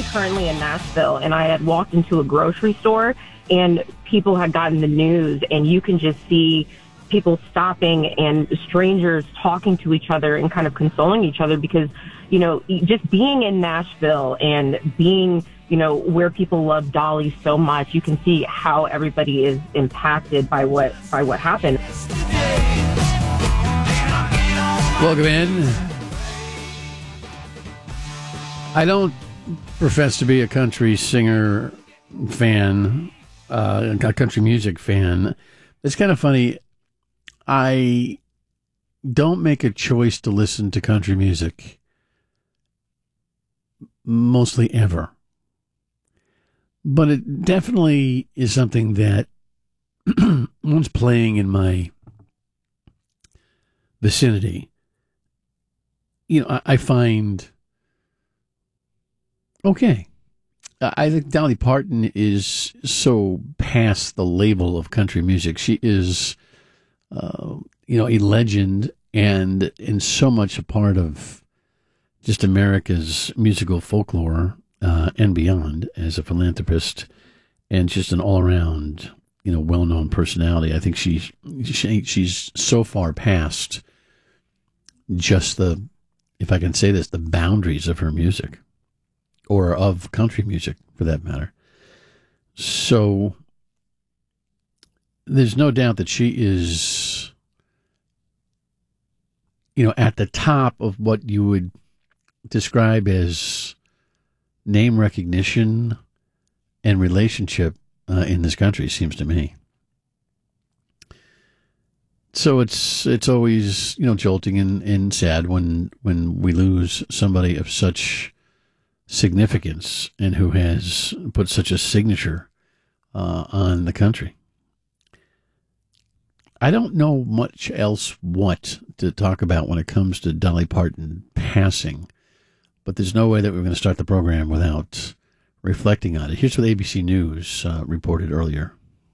currently in Nashville, and I had walked into a grocery store, and people had gotten the news, and you can just see people stopping and strangers talking to each other and kind of consoling each other because, just being in Nashville and being, where people love Dolly so much, you can see how everybody is impacted by what happened. Welcome in. I don't profess to be a country singer fan, a country music fan. It's kind of funny. I don't make a choice to listen to country music mostly ever. But it definitely is something that once playing in my vicinity, I find okay. I think Dolly Parton is so past the label of country music. She is, a legend and so much a part of just America's musical folklore and beyond as a philanthropist and just an all-around, well-known personality. I think she's so far past just if I can say this, the boundaries of her music. Or of country music, for that matter. So there's no doubt that she is, at the top of what you would describe as name recognition and relationship in this country, seems to me. So it's always, jolting and sad when we lose somebody of such significance and who has put such a signature on the country. I don't know much else what to talk about when it comes to Dolly Parton passing, but there's no way that we're going to start the program without reflecting on it. Here's what ABC News reported earlier.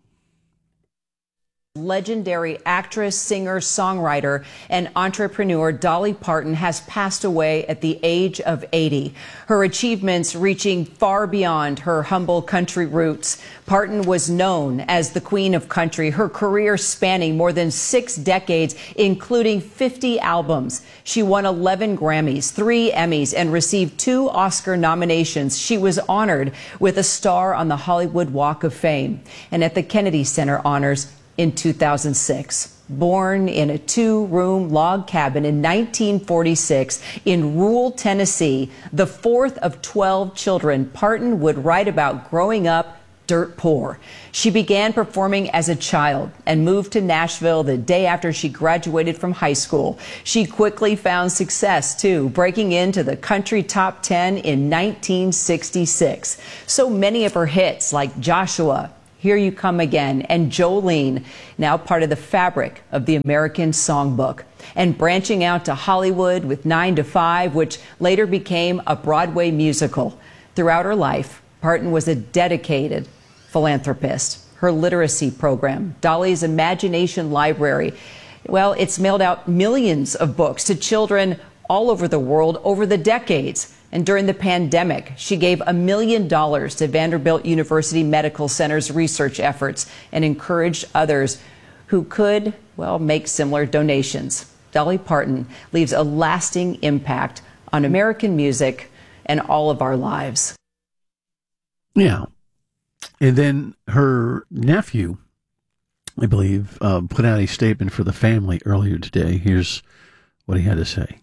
Legendary actress, singer, songwriter, and entrepreneur Dolly Parton has passed away at the age of 80. Her achievements reaching far beyond her humble country roots. Parton was known as the Queen of Country, her career spanning more than 6 decades, including 50 albums. She won 11 Grammys, 3 Emmys, and received 2 Oscar nominations. She was honored with a star on the Hollywood Walk of Fame and at the Kennedy Center Honors in 2006. Born in a 2-room log cabin in 1946 in rural Tennessee, the 4th of 12 children, Parton would write about growing up dirt poor. She began performing as a child and moved to Nashville the day after she graduated from high school. She quickly found success, too, breaking into the country top 10 in 1966. So many of her hits, like Joshua, Here You Come Again, and Jolene, now part of the fabric of the American Songbook. And branching out to Hollywood with 9 to 5, which later became a Broadway musical. Throughout her life, Parton was a dedicated philanthropist. Her literacy program, Dolly's Imagination Library, well, it's mailed out millions of books to children all over the world over the decades. And during the pandemic, she gave $1 million to Vanderbilt University Medical Center's research efforts and encouraged others who could, make similar donations. Dolly Parton leaves a lasting impact on American music and all of our lives. Yeah. And then her nephew, I believe, put out a statement for the family earlier today. Here's what he had to say.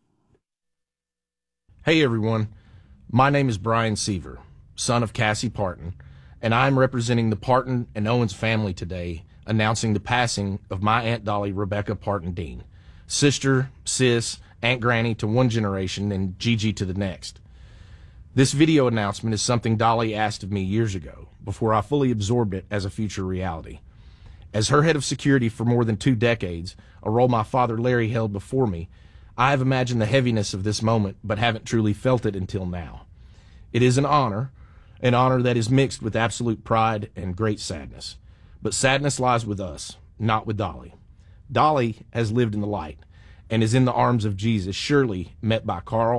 Hey everyone, my name is Brian Seaver, son of Cassie Parton, and I'm representing the Parton and Owens family today, announcing the passing of my Aunt Dolly Rebecca Parton Dean, sister, sis, Aunt Granny to one generation and Gigi to the next. This video announcement is something Dolly asked of me years ago, before I fully absorbed it as a future reality. As her head of security for more than 2 decades, a role my father Larry held before me, I have imagined the heaviness of this moment, but haven't truly felt it until now. It is an honor that is mixed with absolute pride and great sadness. But sadness lies with us, not with Dolly. Dolly has lived in the light and is in the arms of Jesus, surely met by Carl,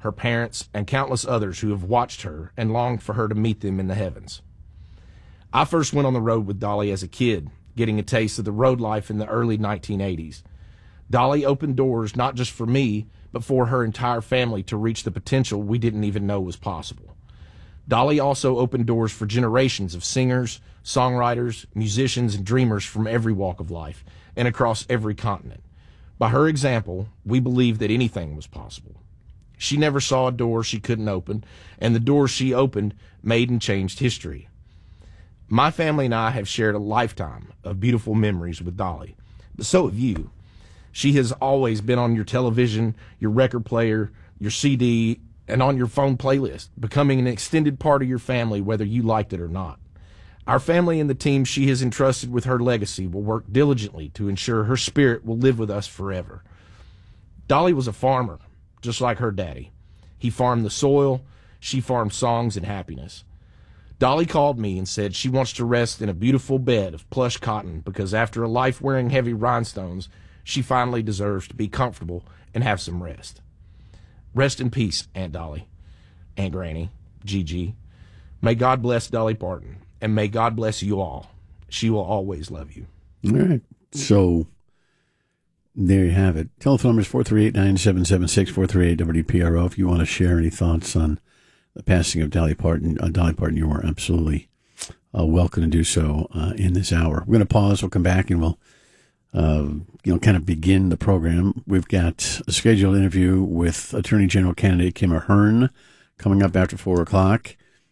her parents, and countless others who have watched her and longed for her to meet them in the heavens. I first went on the road with Dolly as a kid, getting a taste of the road life in the early 1980s. Dolly opened doors not just for me, but for her entire family to reach the potential we didn't even know was possible. Dolly also opened doors for generations of singers, songwriters, musicians, and dreamers from every walk of life and across every continent. By her example, we believed that anything was possible. She never saw a door she couldn't open, and the doors she opened made and changed history. My family and I have shared a lifetime of beautiful memories with Dolly, but so have you. She has always been on your television, your record player, your CD, and on your phone playlist, becoming an extended part of your family whether you liked it or not. Our family and the team she has entrusted with her legacy will work diligently to ensure her spirit will live with us forever. Dolly was a farmer, just like her daddy. He farmed the soil, she farmed songs and happiness. Dolly called me and said she wants to rest in a beautiful bed of plush cotton because after a life wearing heavy rhinestones, she finally deserves to be comfortable and have some rest. Rest in peace, Aunt Dolly, Aunt Granny, Gigi. May God bless Dolly Parton, and may God bless you all. She will always love you. All right. So there you have it. Telephone number is 438-9776, 438-WPRO. If you want to share any thoughts on the passing of Dolly Parton, you are absolutely welcome to do so in this hour. We're going to pause. We'll come back and we'll kind of begin the program. We've got a scheduled interview with Attorney General candidate Kim Ahern coming up after 4 o'clock.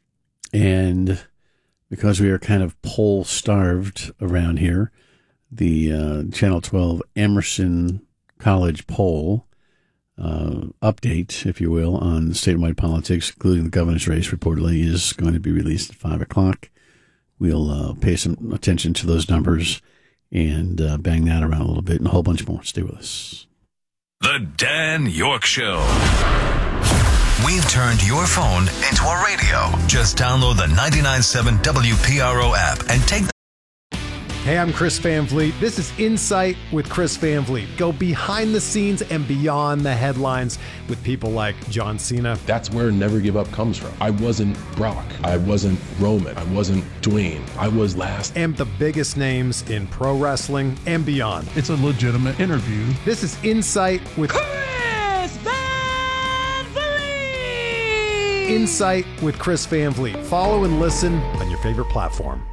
And because we are kind of poll-starved around here, the Channel 12 Emerson College poll update, if you will, on statewide politics, including the governor's race, reportedly is going to be released at 5 o'clock. We'll pay some attention to those numbers and bang that around a little bit and a whole bunch more. Stay with us. The Dan York Show. We've turned your phone into a radio. Just download the 99.7 WPRO app and take the... Hey, I'm Chris Van Vliet. This is Insight with Chris Van Vliet. Go behind the scenes and beyond the headlines with people like John Cena. That's where Never Give Up comes from. I wasn't Brock. I wasn't Roman. I wasn't Dwayne. I was last. And the biggest names in pro wrestling and beyond. It's a legitimate interview. This is Insight with Chris Van Vliet. Insight with Chris Van Vliet. Follow and listen on your favorite platform.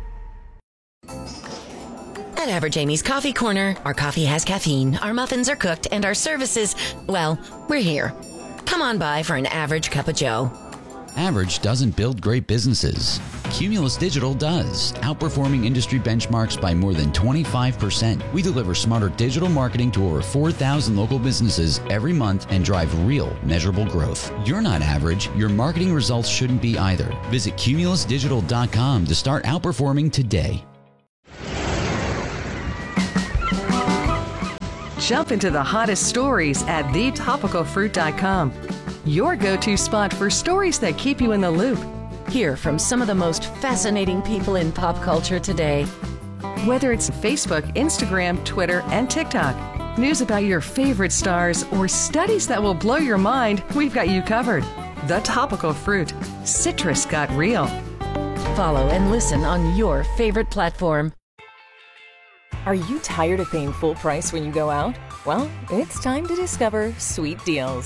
At Average Amy's Coffee Corner, our coffee has caffeine, our muffins are cooked, and our services, well, we're here. Come on by for an average cup of joe. Average doesn't build great businesses. Cumulus Digital does, outperforming industry benchmarks by more than 25%. We deliver smarter digital marketing to over 4,000 local businesses every month and drive real, measurable growth. You're not average. Your marketing results shouldn't be either. Visit cumulusdigital.com to start outperforming today. Jump into the hottest stories at thetopicalfruit.com. Your go-to spot for stories that keep you in the loop. Hear from some of the most fascinating people in pop culture today. Whether it's Facebook, Instagram, Twitter, and TikTok, news about your favorite stars, or studies that will blow your mind, we've got you covered. The Topical Fruit. Citrus got real. Follow and listen on your favorite platform. Are you tired of paying full price when you go out? Well, it's time to discover sweet deals.